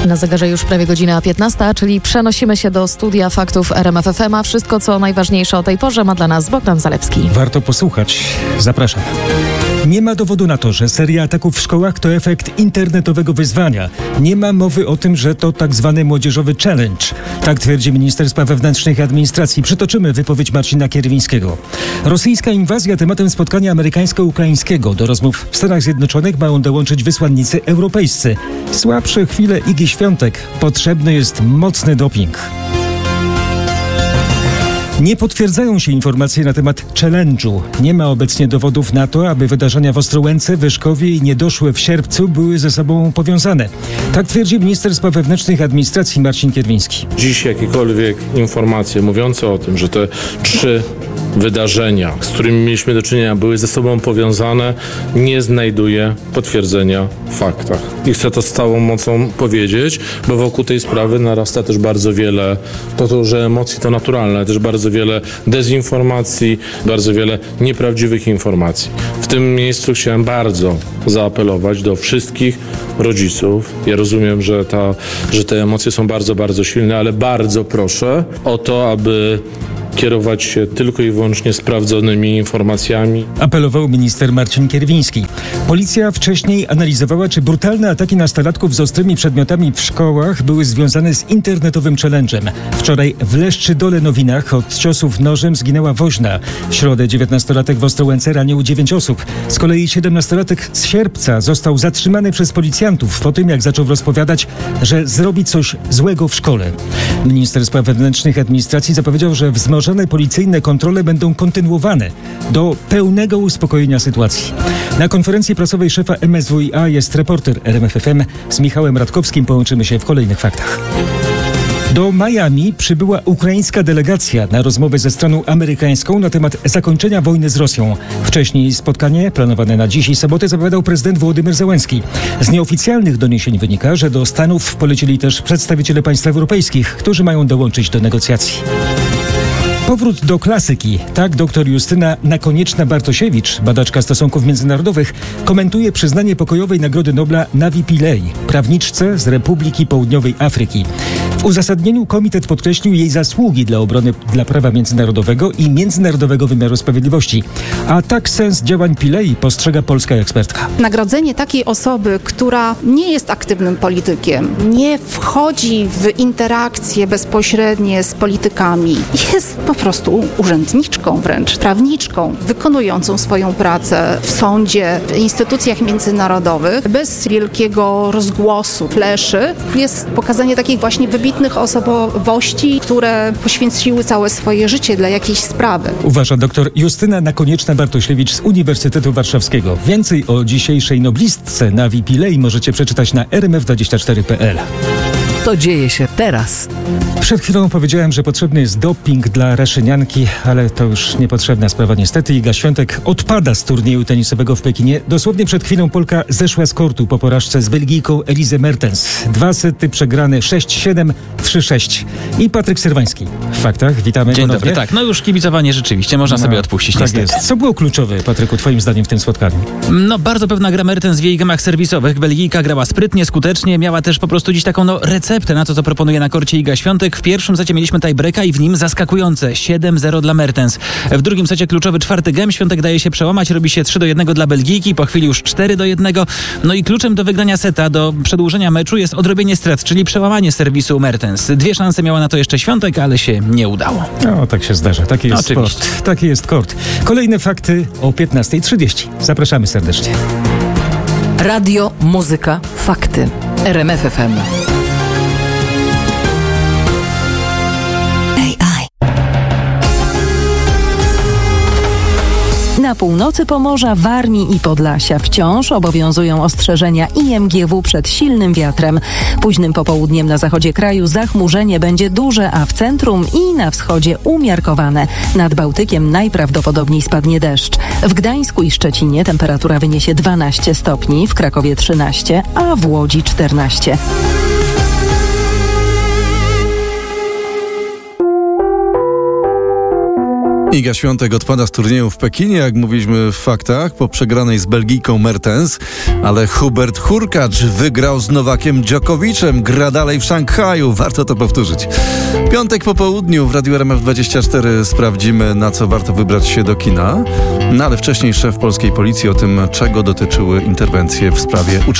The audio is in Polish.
Na zegarze już prawie godzina 15, czyli przenosimy się do studia faktów RMF FM, a wszystko co najważniejsze o tej porze ma dla nas Bogdan Zalewski. Warto posłuchać. Zapraszam. Nie ma dowodu na to, że seria ataków w szkołach to efekt internetowego wyzwania. Nie ma mowy o tym, że to tak zwany młodzieżowy challenge. Tak twierdzi Minister Spraw Wewnętrznych i Administracji. Przytoczymy wypowiedź Marcina Kierwińskiego. Rosyjska inwazja tematem spotkania amerykańsko-ukraińskiego. Do rozmów w Stanach Zjednoczonych mają dołączyć wysłannicy europejscy. Słabsze chwile Igi Świątek. Potrzebny jest mocny doping. Nie potwierdzają się informacje na temat challenge'u. Nie ma obecnie dowodów na to, aby wydarzenia w Ostrołęce, Wyszkowie i Niedoszłe w sierpcu były ze sobą powiązane. Tak twierdzi Minister Spraw Wewnętrznych i Administracji Marcin Kierwiński. Dziś jakiekolwiek informacje mówiące o tym, że te 3 wydarzenia, z którymi mieliśmy do czynienia, były ze sobą powiązane, nie znajduje potwierdzenia w faktach. I chcę to z całą mocą powiedzieć, bo wokół tej sprawy narasta też bardzo wiele, to że emocje to naturalne, ale też bardzo wiele dezinformacji, bardzo wiele nieprawdziwych informacji. W tym miejscu chciałem bardzo zaapelować do wszystkich rodziców. Ja rozumiem, że te emocje są bardzo, bardzo silne, ale bardzo proszę o to, aby kierować się tylko i wyłącznie sprawdzonymi informacjami. Apelował minister Marcin Kierwiński. Policja wcześniej analizowała, czy brutalne ataki nastolatków z ostrymi przedmiotami w szkołach były związane z internetowym challenge'em. Wczoraj w Leszczy-Dole-Nowinach od ciosów nożem zginęła woźna. W środę 19-latek w Ostrołęce ranił 9 osób. Z kolei 17-latek z Sierpca został zatrzymany przez policjantów po tym, jak zaczął rozpowiadać, że zrobi coś złego w szkole. Minister Spraw Wewnętrznych i Administracji zapowiedział, że wzmożone policyjne kontrole będą kontynuowane do pełnego uspokojenia sytuacji. Na konferencji prasowej szefa MSWiA jest reporter RMF FM z Michałem Radkowskim. Połączymy się w kolejnych faktach. Do Miami przybyła ukraińska delegacja na rozmowę ze stroną amerykańską na temat zakończenia wojny z Rosją. Wcześniej spotkanie, planowane na dziś i sobotę, zapowiadał prezydent Wołodymyr Zełenski. Z nieoficjalnych doniesień wynika, że do Stanów polecieli też przedstawiciele państw europejskich, którzy mają dołączyć do negocjacji. Powrót do klasyki. Tak dr Justyna Nakonieczna-Bartosiewicz, badaczka stosunków międzynarodowych, komentuje przyznanie pokojowej Nagrody Nobla Navi Pillay, prawniczce z Republiki Południowej Afryki. W uzasadnieniu komitet podkreślił jej zasługi dla obrony prawa międzynarodowego i międzynarodowego wymiaru sprawiedliwości. A tak sens działań Pillay postrzega polska ekspertka. Nagrodzenie takiej osoby, która nie jest aktywnym politykiem, nie wchodzi w interakcje bezpośrednie z politykami, jest po prostu urzędniczką wręcz, prawniczką, wykonującą swoją pracę w sądzie, w instytucjach międzynarodowych, bez wielkiego rozgłosu, fleszy. Jest pokazanie takich właśnie wybitnych osobowości, które poświęciły całe swoje życie dla jakiejś sprawy. Uważa dr Justyna Nakonieczna-Bartosiewicz z Uniwersytetu Warszawskiego. Więcej o dzisiejszej noblistce Navi Pillay możecie przeczytać na rmf24.pl. To dzieje się teraz. Przed chwilą powiedziałem, że potrzebny jest doping dla raszynianki, ale to już niepotrzebna sprawa niestety. Iga Świątek odpada z turnieju tenisowego w Pekinie. Dosłownie przed chwilą Polka zeszła z kortu po porażce z Belgijką Elizę Mertens. 2 sety przegrane 6-7, 3-6. I Patryk Serwański. W faktach, witamy. Dzień ponownie. dobry, tak. No już kibicowanie rzeczywiście, można sobie odpuścić tak niestety. jest. Co było kluczowe, Patryku, twoim zdaniem w tym spotkaniu? No bardzo pewna gra Mertens w jej gemach serwisowych. Belgijka grała sprytnie, skutecznie, miała też po prostu dziś taką receptę na to, co proponuje na korcie Iga Świątek. W pierwszym secie mieliśmy tiebreaka i w nim zaskakujące 7-0 dla Mertens. W drugim secie kluczowy 4. gem. Świątek daje się przełamać, robi się 3-1 dla Belgijki, po chwili już 4-1. No i kluczem do wygrania seta, do przedłużenia meczu jest odrobienie strat, czyli przełamanie serwisu Mertens. 2 szanse miała na to jeszcze Świątek, ale się nie udało. No, tak się zdarza. Taki jest sport. Taki jest kort. Kolejne fakty o 15:30. Zapraszamy serdecznie. Radio, muzyka, fakty. RMF FM. Na północy Pomorza, Warmii i Podlasia wciąż obowiązują ostrzeżenia IMGW przed silnym wiatrem. Późnym popołudniem na zachodzie kraju zachmurzenie będzie duże, a w centrum i na wschodzie umiarkowane. Nad Bałtykiem najprawdopodobniej spadnie deszcz. W Gdańsku i Szczecinie temperatura wyniesie 12 stopni, w Krakowie 13, a w Łodzi 14. Iga Świątek odpada z turnieju w Pekinie, jak mówiliśmy w faktach, po przegranej z Belgijką Mertens, ale Hubert Hurkacz wygrał z Nowakiem Djokoviczem, gra dalej w Szanghaju, warto to powtórzyć. Piątek po południu w Radiu RMF24 sprawdzimy, na co warto wybrać się do kina, no ale wcześniej szef polskiej policji o tym, czego dotyczyły interwencje w sprawie